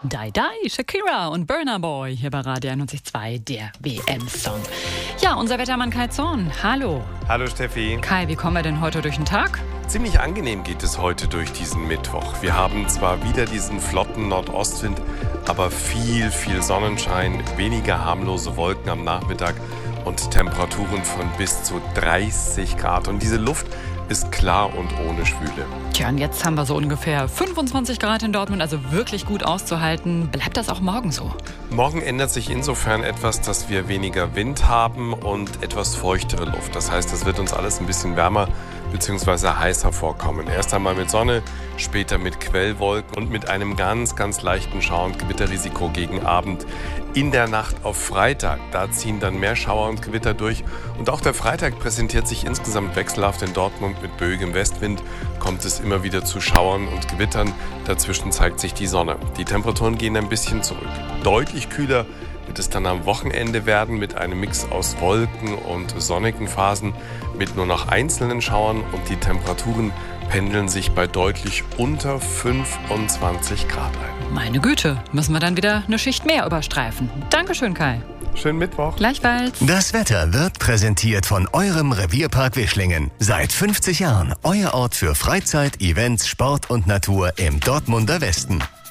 Die Die, Shakira und Burna Boy hier bei Radio 91.2, der WM-Song. Ja, unser Wettermann Kai Zorn, hallo. Hallo Steffi. Kai, wie kommen wir denn heute durch den Tag? Ziemlich angenehm geht es heute durch diesen Mittwoch. Wir haben zwar wieder diesen flotten Nordostwind, aber viel Sonnenschein, weniger harmlose Wolken am Nachmittag und Temperaturen von bis zu 30 Grad. Und diese Luft ist klar und ohne Schwüle. Tja, und jetzt haben wir so ungefähr 25 Grad in Dortmund, also wirklich gut auszuhalten. Bleibt das auch morgen so? Morgen ändert sich insofern etwas, dass wir weniger Wind haben und etwas feuchtere Luft. Das heißt, das wird uns alles ein bisschen wärmer bzw. heißer vorkommen. Erst einmal mit Sonne, später mit Quellwolken und mit einem ganz leichten Schauer- und Gewitterrisiko gegen Abend. In der Nacht auf Freitag, da ziehen dann mehr Schauer und Gewitter durch. Und auch der Freitag präsentiert sich insgesamt wechselhaft in Dortmund mit böigem Westwind. Kommt es immer wieder zu Schauern und Gewittern. Dazwischen zeigt sich die Sonne. Die Temperaturen gehen ein bisschen zurück. Deutlich kühler wird es dann am Wochenende werden mit einem Mix aus Wolken und sonnigen Phasen mit nur noch einzelnen Schauern und die Temperaturen pendeln sich bei deutlich unter 25 Grad ein. Meine Güte, müssen wir dann wieder eine Schicht mehr überstreifen. Dankeschön, Kai. Schönen Mittwoch. Gleichfalls. Das Wetter wird präsentiert von eurem Revierpark Wischlingen. Seit 50 Jahren euer Ort für Freizeit, Events, Sport und Natur im Dortmunder Westen.